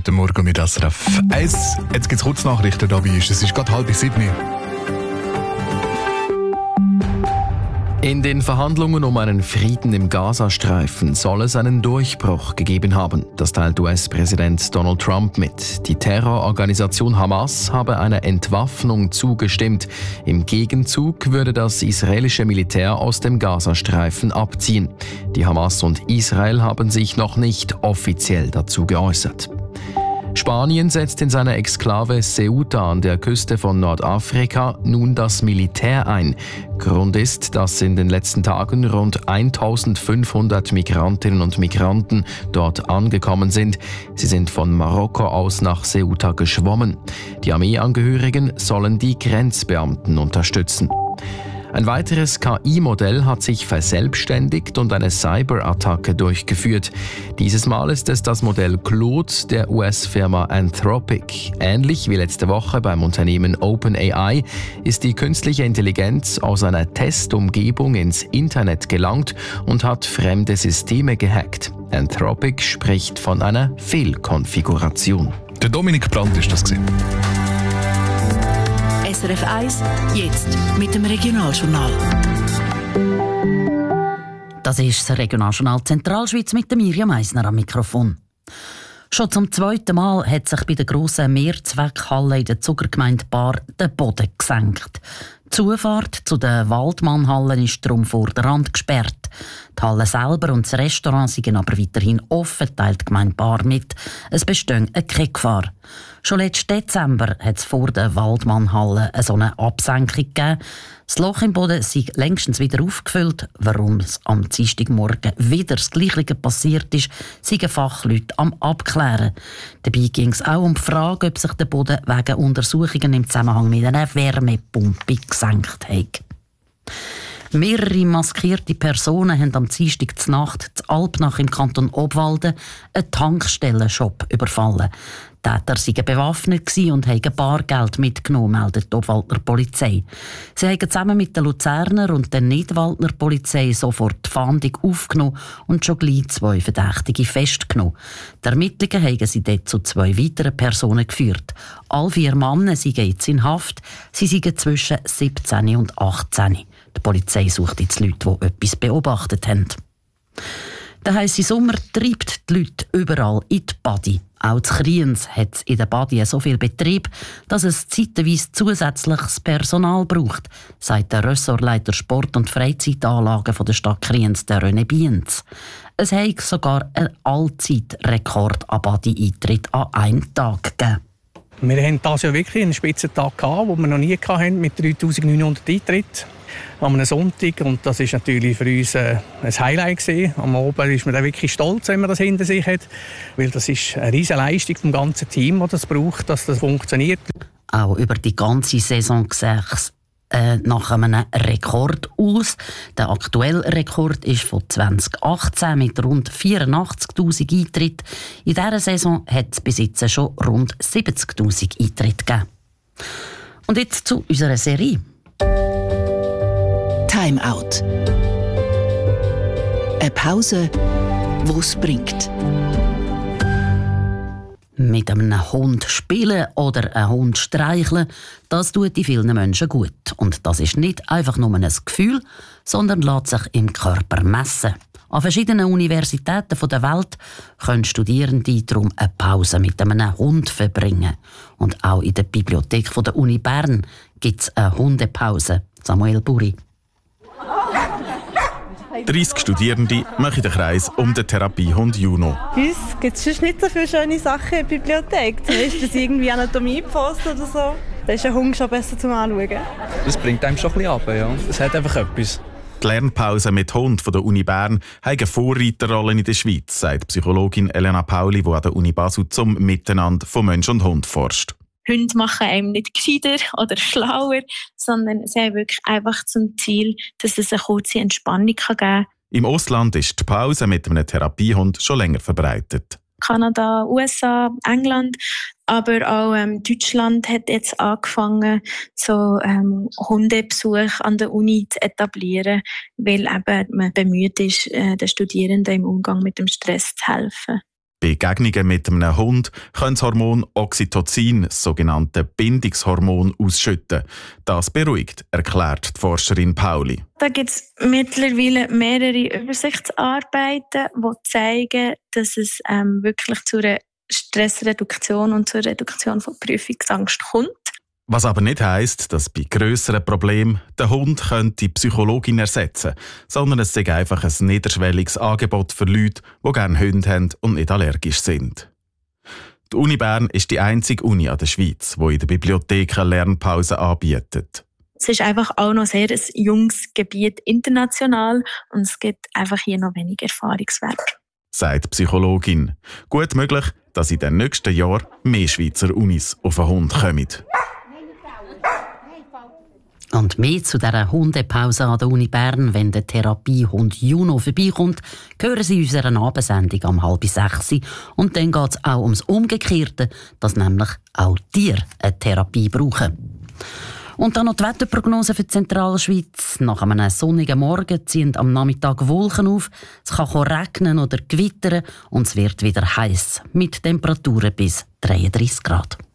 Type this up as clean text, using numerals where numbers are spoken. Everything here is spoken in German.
Guten Morgen mit SRF 1. Jetzt gibt es Kurznachrichten dabei. Es ist gerade 6:30. In den Verhandlungen um einen Frieden im Gazastreifen soll es einen Durchbruch gegeben haben. Das teilt US-Präsident Donald Trump mit. Die Terrororganisation Hamas habe einer Entwaffnung zugestimmt. Im Gegenzug würde das israelische Militär aus dem Gazastreifen abziehen. Die Hamas und Israel haben sich noch nicht offiziell dazu geäußert. Spanien setzt in seiner Exklave Ceuta an der Küste von Nordafrika nun das Militär ein. Grund ist, dass in den letzten Tagen rund 1500 Migrantinnen und Migranten dort angekommen sind. Sie sind von Marokko aus nach Ceuta geschwommen. Die Armeeangehörigen sollen die Grenzbeamten unterstützen. Ein weiteres KI-Modell hat sich verselbstständigt und eine Cyberattacke durchgeführt. Dieses Mal ist es das Modell Claude der US-Firma Anthropic. Ähnlich wie letzte Woche beim Unternehmen OpenAI ist die künstliche Intelligenz aus einer Testumgebung ins Internet gelangt und hat fremde Systeme gehackt. Anthropic spricht von einer Fehlkonfiguration. Der Dominik Brandt ist das gewesen. SRF 1, jetzt mit dem Regionaljournal. Das ist das Regionaljournal Zentralschweiz mit Miriam Eisner am Mikrofon. Schon zum zweiten Mal hat sich bei der grossen Mehrzweckhalle in der Zuckergemeinde Baar der Boden gesenkt. Die Zufahrt zu den Waldmannhallen ist darum vor der Rand gesperrt. Die Halle selber und das Restaurant sind aber weiterhin offen, teilt die Gemeinde Baar mit. Es besteht keine Gefahr. Schon letzten Dezember hat es vor der Waldmannhalle so eine Absenkung gegeben. Das Loch im Boden sei längstens wieder aufgefüllt. Warum es am Dienstagmorgen wieder das Gleiche passiert ist, seien Fachleute am Abklären. Dabei ging es auch um die Frage, ob sich der Boden wegen Untersuchungen im Zusammenhang mit einer Wärmepumpe gesenkt hat. Mehrere maskierte Personen haben am Dienstag zur Nacht in Alpnach im Kanton Obwalden einen Tankstellenshop überfallen. Die Täter waren bewaffnet und haben Bargeld mitgenommen, meldet die Obwaldner Polizei. Sie haben zusammen mit der Luzerner und der Nidwaldner Polizei sofort die Fahndung aufgenommen und schon gleich 2 Verdächtige festgenommen. Die Ermittlungen haben sie dort zu 2 weiteren Personen geführt. Alle 4 Männer sind jetzt in Haft. Sie sind zwischen 17 und 18. Die Polizei sucht jetzt Leute, die etwas beobachtet haben. Der heisse Sommer treibt die Leute überall in die Badi. Auch zu Kriens hat es in der Badi so viel Betrieb, dass es zeitweise zusätzliches Personal braucht, sagt der Ressortleiter Sport- und Freizeitanlagen der Stadt Kriens, der René Bienz. Es hat sogar einen Allzeitrekord an Badi-Eintritt an einem Tag gegeben. Wir haben dieses Jahr wirklich einen Spitzentag gehabt, den wir noch nie hatten, mit 3900 Eintritten an einem Sonntag. Und das ist natürlich für uns ein Highlight gewesen. Am Abend ist man dann wirklich stolz, wenn man das hinter sich hat, weil das ist eine riesige Leistung vom ganzen Team, das das braucht, dass das funktioniert. Auch über die ganze Saison sieht es nach einem Rekord aus. Der aktuelle Rekord ist von 2018 mit rund 84'000 Eintritten. In dieser Saison hat es bis jetzt schon rund 70'000 Eintritte gegeben. Und jetzt zu unserer Serie. Time Out. Eine Pause, die es bringt. Mit einem Hund spielen oder einen Hund streicheln, das tut in vielen Menschen gut. Und das ist nicht einfach nur ein Gefühl, sondern lässt sich im Körper messen. An verschiedenen Universitäten der Welt können Studierende darum eine Pause mit einem Hund verbringen. Und auch in der Bibliothek der Uni Bern gibt es eine Hundepause. Samuel Buri. 30 Studierende machen den Kreis um den Therapiehund Juno. Bei uns gibt es nicht so viele schöne Sachen in der Bibliothek. Zum Beispiel irgendwie Anatomie-Poster oder so. Da ist ein Hund schon besser zum Anschauen. Das bringt einem schon ein bisschen runter, ja. Es hat einfach etwas. Die Lernpause mit Hund von der Uni Bern hat eine Vorreiterrolle in der Schweiz, sagt Psychologin Elena Pauli, die an der Uni Basel zum Miteinander von Mensch und Hund forscht. Hunde machen einem nicht gescheiter oder schlauer, sondern sie haben wirklich einfach zum Ziel, dass es eine kurze Entspannung geben kann. Im Ausland ist die Pause mit einem Therapiehund schon länger verbreitet. Kanada, USA, England, aber auch Deutschland hat jetzt angefangen, so Hundebesuch an der Uni zu etablieren, weil eben man bemüht ist, den Studierenden im Umgang mit dem Stress zu helfen. Begegnungen mit einem Hund können das Hormon Oxytocin, das sogenannte Bindungshormon, ausschütten. Das beruhigt, erklärt die Forscherin Pauli. Da gibt es mittlerweile mehrere Übersichtsarbeiten, die zeigen, dass es wirklich zu einer Stressreduktion und zur Reduktion von Prüfungsangst kommt. Was aber nicht heisst, dass bei grösseren Problemen der Hund die Psychologin ersetzen könnte, sondern es sei einfach ein niederschwelliges Angebot für Leute, die gerne Hunde haben und nicht allergisch sind. Die Uni Bern ist die einzige Uni an der Schweiz, die in der Bibliothek eine Lernpause anbietet. Es ist einfach auch noch sehr ein junges Gebiet international und es gibt einfach hier noch wenig Erfahrungswert. Sagt die Psychologin. Gut möglich, dass in den nächsten Jahren mehr Schweizer Unis auf einen Hund kommen. Und mehr zu dieser Hundepause an der Uni Bern, wenn der Therapiehund Juno vorbeikommt, hören Sie unserer Abendsendung um 5:30. Und dann geht es auch ums Umgekehrte, dass nämlich auch Tiere eine Therapie brauchen. Und dann noch die Wetterprognose für die Zentralschweiz. Nach einem sonnigen Morgen ziehen am Nachmittag Wolken auf, es kann regnen oder gewittern und es wird wieder heiß mit Temperaturen bis 33 Grad.